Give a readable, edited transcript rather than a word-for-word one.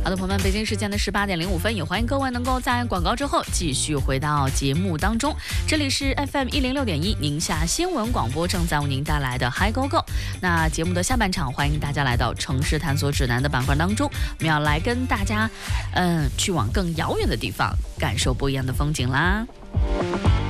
好的，朋友们，北京时间的18点05分，也欢迎各位能够在广告之后继续回到节目当中。这里是 FM 106.1宁夏新闻广播，正在为您带来的 Hi Go Go。那节目的下半场，欢迎大家来到城市探索指南的板块当中，我们要来跟大家，去往更遥远的地方，感受不一样的风景啦。